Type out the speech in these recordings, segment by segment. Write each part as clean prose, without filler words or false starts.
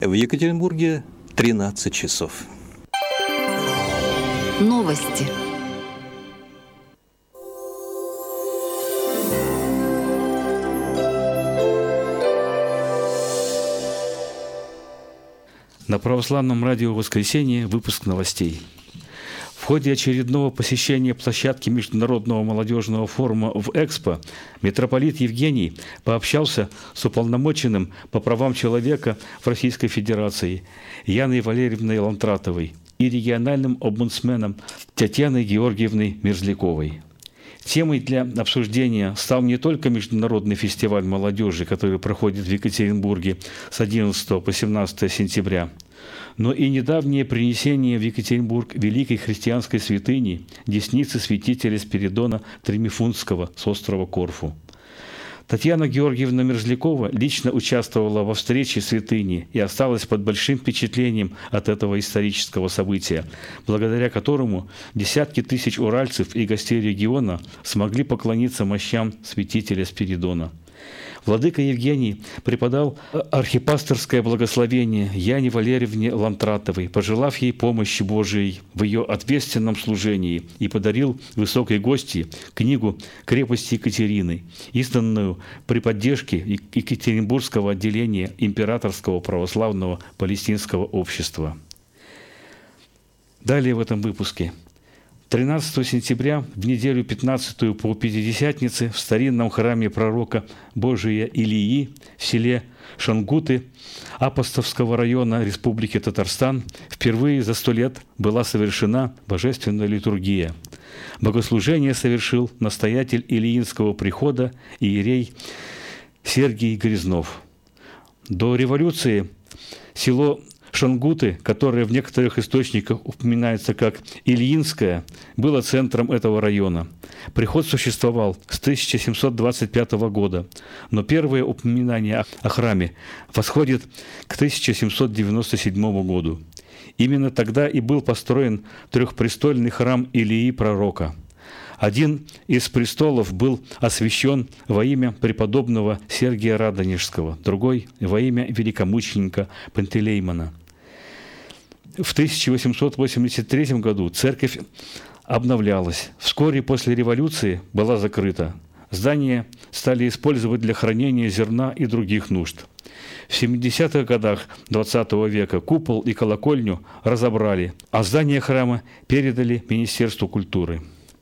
В Екатеринбурге 13 часов. Новости. На православном радио «Воскресенье» выпуск новостей. В ходе очередного посещения площадки Международного молодежного форума в Экспо митрополит Евгений пообщался с уполномоченным по правам человека в Российской Федерации Яной Валерьевной Лантратовой и региональным омбудсменом Татьяной Георгиевной Мерзляковой. Темой для обсуждения стал не только Международный фестиваль молодежи, который проходит в Екатеринбурге с 11 по 17 сентября, но и недавнее принесение в Екатеринбург великой христианской святыни десницы святителя Спиридона Тремифунтского с острова Корфу. Татьяна Георгиевна Мерзлякова лично участвовала во встрече святыни и осталась под большим впечатлением от этого исторического события, благодаря которому десятки тысяч уральцев и гостей региона смогли поклониться мощам святителя Спиридона. Владыка Евгений преподал архипасторское благословение Яне Валерьевне Лантратовой, пожелав ей помощи Божией в ее ответственном служении, и подарил высокой гостье книгу «Крепость Екатерины», изданную при поддержке Екатеринбургского отделения Императорского православного палестинского общества. Далее в этом выпуске. 13 сентября, в неделю 15 по Пятидесятнице, в старинном храме пророка Божия Илии в селе Шангуты Апостовского района Республики Татарстан впервые за 100 лет была совершена божественная литургия. Богослужение совершил настоятель Илиинского прихода иерей Сергий Грязнов. До революции село Шангуты, которое в некоторых источниках упоминается как Ильинское, было центром этого района. Приход существовал с 1725 года, но первое упоминание о храме восходит к 1797 году. Именно тогда и был построен трехпрестольный храм Илии Пророка. Один из престолов был освящен во имя преподобного Сергия Радонежского, другой – во имя великомученика Пантелеймона. В 1883 году церковь обновлялась. Вскоре после революции была закрыта. Здание стали использовать для хранения зерна и других нужд. В 70-х годах XX века купол и колокольню разобрали, а здание храма передали Министерству культуры.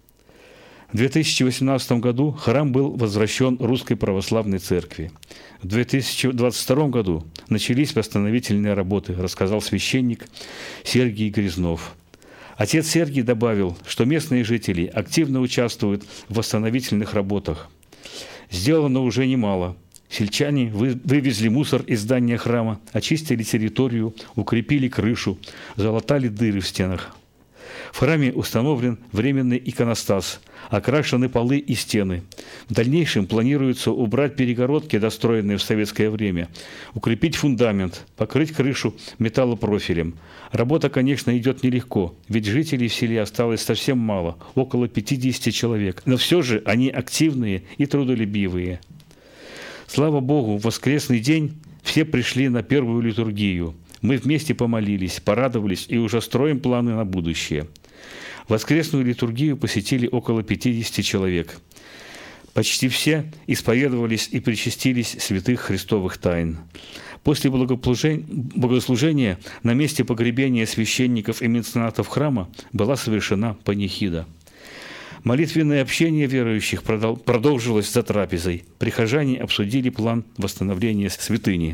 В 2018 году храм был возвращен Русской Православной Церкви. В 2022 году начались восстановительные работы, рассказал священник Сергий Грязнов. Отец Сергий добавил, что местные жители активно участвуют в восстановительных работах. Сделано уже немало. Сельчане вывезли мусор из здания храма, очистили территорию, укрепили крышу, залатали дыры в стенах. В храме установлен временный иконостас, окрашены полы и стены. В дальнейшем планируется убрать перегородки, достроенные в советское время, укрепить фундамент, покрыть крышу металлопрофилем. Работа, конечно, идет нелегко, ведь жителей в селе осталось совсем мало, около 50 человек. Но все же они активные и трудолюбивые. Слава Богу, в воскресный день все пришли на первую литургию. Мы вместе помолились, порадовались и уже строим планы на будущее. Воскресную литургию посетили около 50 человек. Почти все исповедовались и причастились святых христовых тайн. После богослужения на месте погребения священников и меценатов храма была совершена панихида. Молитвенное общение верующих продолжилось за трапезой. Прихожане обсудили план восстановления святыни.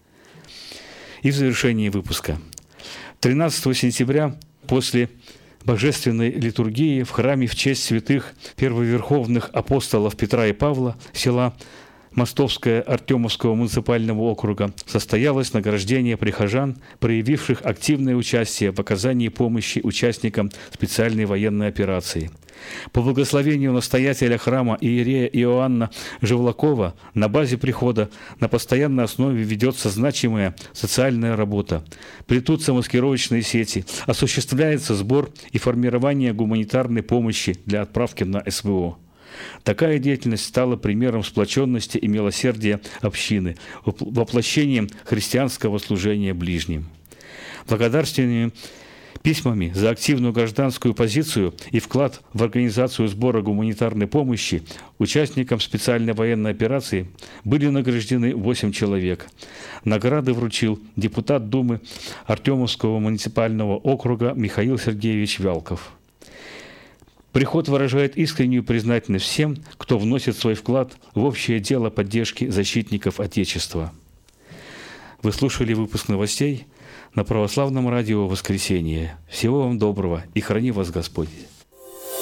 И в завершении выпуска. 13 сентября после божественной литургии в храме в честь святых первоверховных апостолов Петра и Павла села Мостовское Артемовского муниципального округа состоялось награждение прихожан, проявивших активное участие в оказании помощи участникам специальной военной операции. По благословению настоятеля храма иерея Иоанна Живлакова на базе прихода на постоянной основе ведется значимая социальная работа. Плетутся маскировочные сети, осуществляется сбор и формирование гуманитарной помощи для отправки на СВО. Такая деятельность стала примером сплоченности и милосердия общины, воплощением христианского служения ближним. Благодарственными письмами за активную гражданскую позицию и вклад в организацию сбора гуманитарной помощи участникам специальной военной операции были награждены 8 человек. Награды вручил депутат Думы Артемовского муниципального округа Михаил Сергеевич Вялков. Приход выражает искреннюю признательность всем, кто вносит свой вклад в общее дело поддержки защитников Отечества. Вы слушали выпуск новостей на Православном радио «Воскресенье». Всего вам доброго и храни вас Господь!